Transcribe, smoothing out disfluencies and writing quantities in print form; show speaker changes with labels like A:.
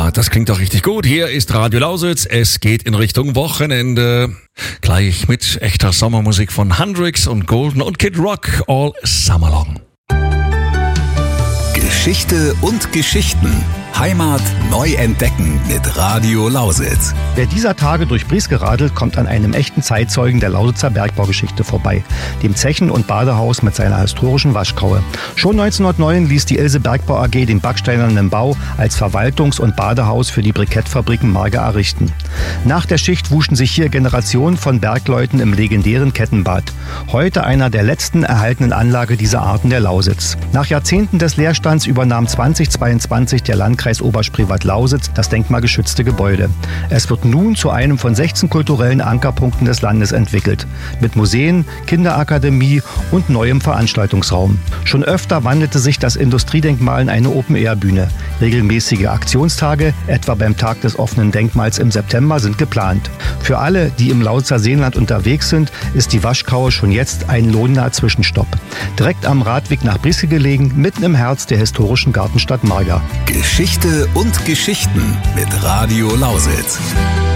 A: Ja, das klingt doch richtig gut. Hier ist Radio Lausitz. Es geht in Richtung Wochenende. Gleich mit echter Sommermusik von Hendrix und Golden und Kid Rock all summer long.
B: Geschichte und Geschichten. Heimat neu entdecken mit Radio Lausitz.
C: Wer dieser Tage durch Brieske radelt, kommt an einem echten Zeitzeugen der Lausitzer Bergbaugeschichte vorbei, dem Zechen- und Badehaus mit seiner historischen Waschkaue. Schon 1909 ließ die Ilse Bergbau AG den backsteinernen Bau als Verwaltungs- und Badehaus für die Brikettfabriken Marge errichten. Nach der Schicht wuschen sich hier Generationen von Bergleuten im legendären Kettenbad. Heute einer der letzten erhaltenen Anlage dieser Arten der Lausitz. Nach Jahrzehnten des Leerstands übernahm 2022 der Landkreis Oberspreewald Lausitz das denkmalgeschützte Gebäude. Es wird nun zu einem von 16 kulturellen Ankerpunkten des Landes entwickelt. Mit Museen, Kinderakademie und neuem Veranstaltungsraum. Schon öfter wandelte sich das Industriedenkmal in eine Open-Air-Bühne. Regelmäßige Aktionstage, etwa beim Tag des offenen Denkmals im September, sind geplant. Für alle, die im Lausitzer Seenland unterwegs sind, ist die Waschkaue schon jetzt ein lohnender Zwischenstopp. Direkt am Radweg nach Brieske gelegen, mitten im Herz der historischen Gartenstadt Marga.
B: Geschichte und Geschichten mit Radio Lausitz.